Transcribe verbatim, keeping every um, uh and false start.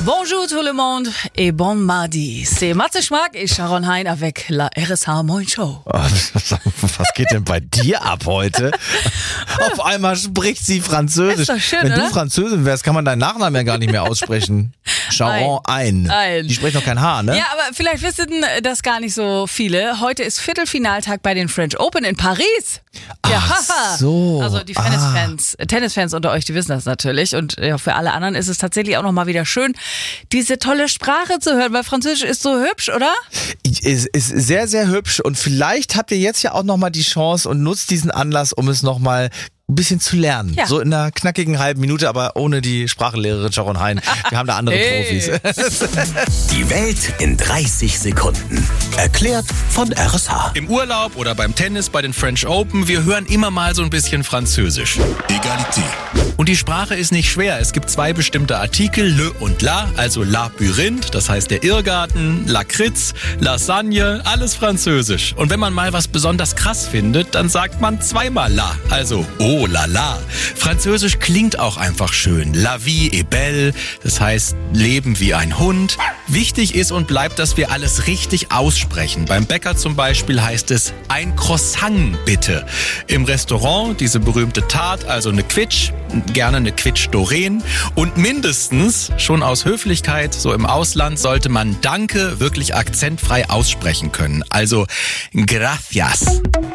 Bonjour tout le monde et bon mardi. C'est Matze Schmack et Sharon Hein avec la R S H Moin Show. Was geht denn bei dir ab heute? Auf einmal spricht sie Französisch. Ist doch schön, Wenn oder? du Französin wärst, kann man deinen Nachnamen ja gar nicht mehr aussprechen. Sharon Hein. Ein. Die spricht noch kein H, ne? Ja, aber vielleicht wissen das gar nicht so viele. Heute ist Viertelfinaltag bei den French Open in Paris. Ja, Ach so. Also die Tennisfans, ah. Tennisfans unter euch, die wissen das natürlich. Und ja, für alle anderen ist es tatsächlich auch nochmal wieder schön, diese tolle Sprache zu hören, weil Französisch ist so hübsch, oder? Ist, ist sehr, sehr hübsch. Und vielleicht habt ihr jetzt ja auch nochmal die Chance und nutzt diesen Anlass, um es nochmal ein bisschen zu lernen. Ja. So in einer knackigen halben Minute, aber ohne die Sprachenlehrerin Sharon Hein. Wir haben da andere Hey. Profis. Die Welt in dreißig Sekunden. Erklärt von R S H. Im Urlaub oder beim Tennis bei den French Open, wir hören immer mal so ein bisschen Französisch. Egalité. Und die Sprache ist nicht schwer. Es gibt zwei bestimmte Artikel, le und la, also Labyrinth, das heißt der Irrgarten, Lakritz, Lasagne, alles Französisch. Und wenn man mal was besonders krass findet, dann sagt man zweimal la, also oh la la. Französisch klingt auch einfach schön. La vie est belle, das heißt Leben wie ein Hund. Wichtig ist und bleibt, dass wir alles richtig aussprechen. Beim Bäcker zum Beispiel heißt es ein Croissant bitte. Im Restaurant diese berühmte Tarte, also eine Quitsch, gerne eine Quitsch Doreen. Und mindestens, schon aus Höflichkeit, so im Ausland, sollte man Danke wirklich akzentfrei aussprechen können. Also gracias.